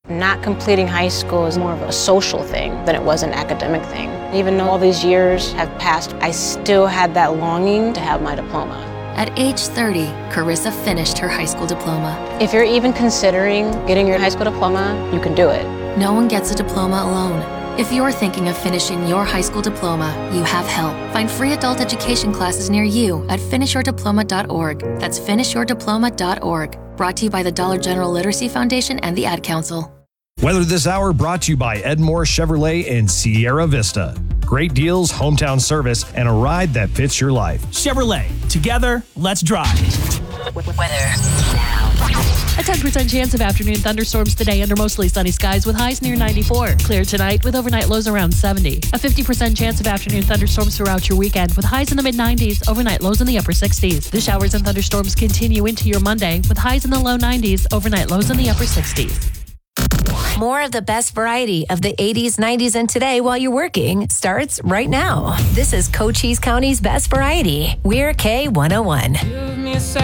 Not completing high school is more of a social thing than it was an academic thing. Even though all these years have passed, I still had that longing to have my diploma. At age 30, Carissa finished her high school diploma. If you're even considering getting your high school diploma, you can do it. No one gets a diploma alone. If you're thinking of finishing your high school diploma, you have help. Find free adult education classes near you at finishyourdiploma.org. That's finishyourdiploma.org. Brought to you by the Dollar General Literacy Foundation and the Ad Council. Weather this hour brought to you by Edmore Chevrolet in Sierra Vista. Great deals, hometown service, and a ride that fits your life. Chevrolet. Together, let's drive. Weather now. A 10% chance of afternoon thunderstorms today under mostly sunny skies with highs near 94. Clear tonight with overnight lows around 70. A 50% chance of afternoon thunderstorms throughout your weekend with highs in the mid-90s, overnight lows in the upper 60s. The showers and thunderstorms continue into your Monday with highs in the low 90s, overnight lows in the upper 60s. More of the best variety of the 80s, 90s, and today while you're working starts right now. This is Cochise County's Best Variety. We're K101. Give me a second.